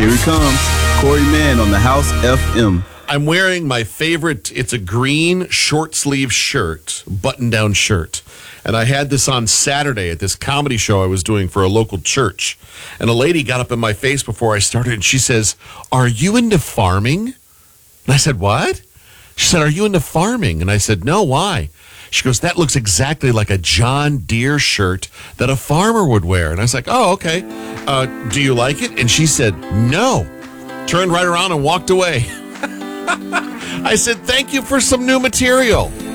Here he comes, Corey Mann on the House FM. I'm wearing my favorite, it's a green short sleeve shirt, button down shirt. And I had this on Saturday at this comedy show I was doing for a local church. And a lady got up in my face before I started and she says, "Are you into farming?" And I said, "What?" She said, "Are you into farming?" And I said, "No, why?" She goes, "That looks exactly like a John Deere shirt that a farmer would wear." And I was like, "Oh, okay. Do you like it?" And she said, "No." Turned right around and walked away. I said, "Thank you for some new material."